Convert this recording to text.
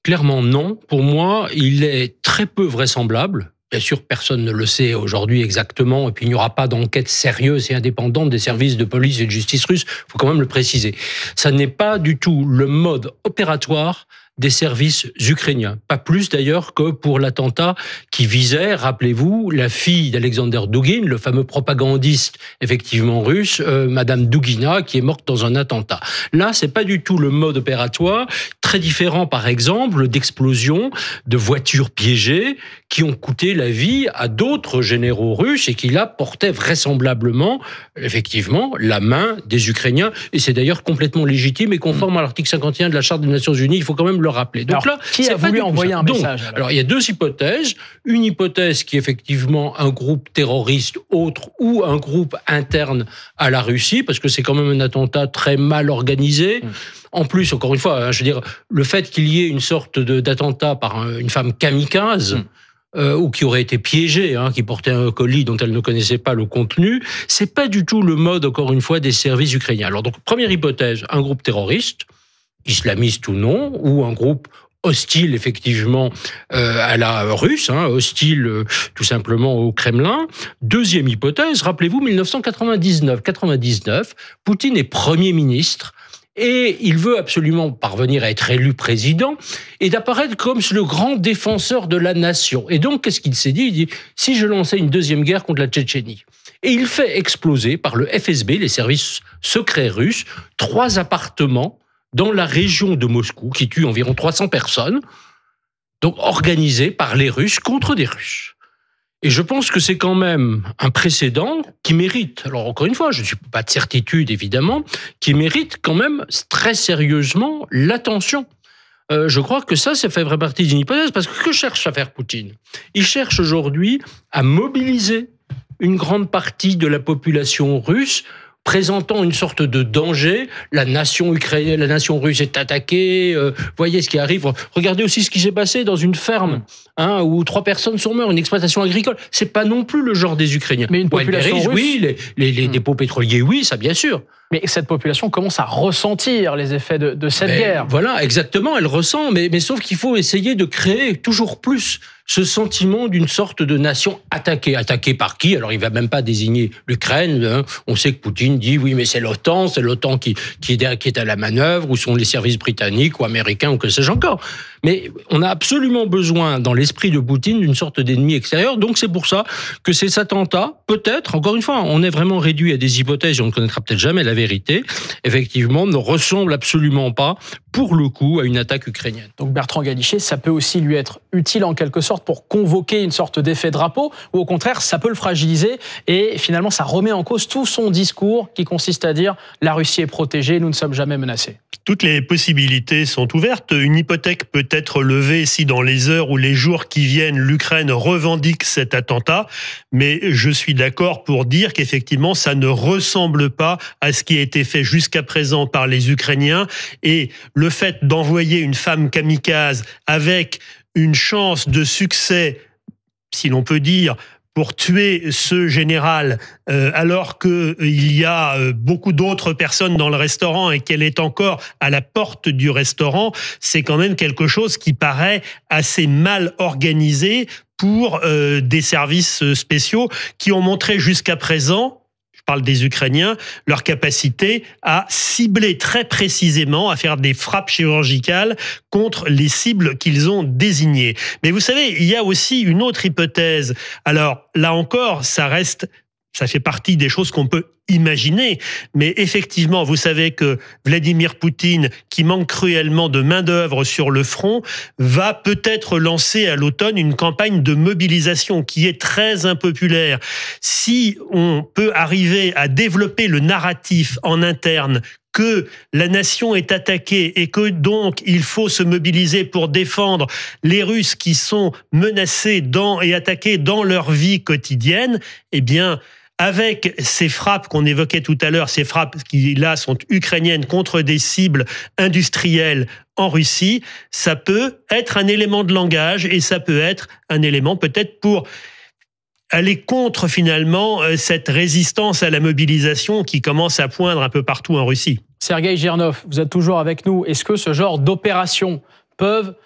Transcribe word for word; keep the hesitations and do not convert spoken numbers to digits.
Clairement non. Pour moi, il est très peu vraisemblable. Bien sûr, personne ne le sait aujourd'hui exactement, et puis il n'y aura pas d'enquête sérieuse et indépendante des services de police et de justice russes, il faut quand même le préciser. Ça n'est pas du tout le mode opératoire des services ukrainiens. Pas plus d'ailleurs que pour l'attentat qui visait, rappelez-vous, la fille d'Alexander Dugin, le fameux propagandiste effectivement russe, euh, Madame Dugina, qui est morte dans un attentat. Là, c'est pas du tout le mode opératoire, très différent par exemple d'explosions de voitures piégées qui ont coûté la vie à d'autres généraux russes et qui là portaient vraisemblablement, effectivement, la main des Ukrainiens. Et c'est d'ailleurs complètement légitime et conforme à l'article cinquante et un de la Charte des Nations Unies. Il faut quand même le rappeler. Donc alors, là, qui a voulu envoyer un message? Donc, alors, il y a deux hypothèses. Une hypothèse qui est effectivement un groupe terroriste autre ou un groupe interne à la Russie, parce que c'est quand même un attentat très mal organisé. Mmh. En plus, encore une fois, hein, je veux dire, le fait qu'il y ait une sorte de, d'attentat par un, une femme kamikaze, mmh. Euh, ou qui aurait été piégée, hein, qui portait un colis dont elle ne connaissait pas le contenu, c'est pas du tout le mode, encore une fois, des services ukrainiens. Alors donc, première hypothèse, un groupe terroriste, islamiste ou non, ou un groupe hostile effectivement euh, à la russe, hein, hostile euh, tout simplement au Kremlin. Deuxième hypothèse, rappelez-vous, dix-neuf cent quatre-vingt-dix-neuf, quatre-vingt-dix-neuf, Poutine est Premier ministre. Et il veut absolument parvenir à être élu président et d'apparaître comme le grand défenseur de la nation. Et donc, qu'est-ce qu'il s'est dit? Il dit, si je lançais une deuxième guerre contre la Tchétchénie. Et il fait exploser par le F S B, les services secrets russes, trois appartements dans la région de Moscou, qui tuent environ trois cents personnes, donc organisés par les Russes contre des Russes. Et je pense que c'est quand même un précédent qui mérite, alors encore une fois, je ne suis pas de certitude évidemment, qui mérite quand même très sérieusement l'attention. Euh, je crois que ça, ça fait vraiment partie d'une hypothèse, parce que que cherche à faire Poutine? Il cherche aujourd'hui à mobiliser une grande partie de la population russe, présentant une sorte de danger. La nation ukrainienne, la nation russe est attaquée. Euh, voyez ce qui arrive. Regardez aussi ce qui s'est passé dans une ferme, hein, où trois personnes sont mortes, une exploitation agricole. C'est pas non plus le genre des Ukrainiens. Mais une population Wildberries, russe, oui, les, les, les hmm. dépôts pétroliers, oui, ça bien sûr. Mais cette population commence à ressentir les effets de, de cette mais guerre. Voilà, exactement, elle ressent, mais, mais sauf qu'il faut essayer de créer toujours plus ce sentiment d'une sorte de nation attaquée. Attaquée par qui? Alors, il ne va même pas désigner l'Ukraine. Hein. On sait que Poutine dit, oui, mais c'est l'OTAN, c'est l'OTAN qui, qui, est, qui est à la manœuvre, ou sont les services britanniques ou américains, ou que sais-je encore. Mais on a absolument besoin, dans l'esprit de Poutine, d'une sorte d'ennemi extérieur. Donc, c'est pour ça que ces attentats, peut-être, encore une fois, on est vraiment réduit à des hypothèses, et on ne connaîtra peut-être jamais la vérité, effectivement, ne ressemblent absolument pas, pour le coup, à une attaque ukrainienne. Donc Bertrand Galichet, ça peut aussi lui être utile en quelque sorte pour convoquer une sorte d'effet drapeau, ou au contraire, ça peut le fragiliser et finalement, ça remet en cause tout son discours qui consiste à dire « la Russie est protégée, nous ne sommes jamais menacés ». Toutes les possibilités sont ouvertes. Une hypothèque peut être levée si dans les heures ou les jours qui viennent, l'Ukraine revendique cet attentat. Mais je suis d'accord pour dire qu'effectivement, ça ne ressemble pas à ce qui a été fait jusqu'à présent par les Ukrainiens. Et le fait d'envoyer une femme kamikaze avec une chance de succès, si l'on peut dire, pour tuer ce général, euh, alors qu'il y a euh, beaucoup d'autres personnes dans le restaurant et qu'elle est encore à la porte du restaurant, c'est quand même quelque chose qui paraît assez mal organisé pour euh, des services spéciaux qui ont montré jusqu'à présent, je parle des Ukrainiens, leur capacité à cibler très précisément, à faire des frappes chirurgicales contre les cibles qu'ils ont désignées. Mais vous savez, il y a aussi une autre hypothèse. Alors là encore, ça reste, ça fait partie des choses qu'on peut imaginer, mais effectivement, vous savez que Vladimir Poutine, qui manque cruellement de main-d'œuvre sur le front, va peut-être lancer à l'automne une campagne de mobilisation qui est très impopulaire. Si on peut arriver à développer le narratif en interne que la nation est attaquée et que donc il faut se mobiliser pour défendre les Russes qui sont menacés dans, et attaqués dans leur vie quotidienne, eh bien, avec ces frappes qu'on évoquait tout à l'heure, ces frappes qui là sont ukrainiennes contre des cibles industrielles en Russie, ça peut être un élément de langage et ça peut être un élément peut-être pour aller contre finalement cette résistance à la mobilisation qui commence à poindre un peu partout en Russie. Sergueï Girnov, vous êtes toujours avec nous. Est-ce que ce genre d'opérations peuvent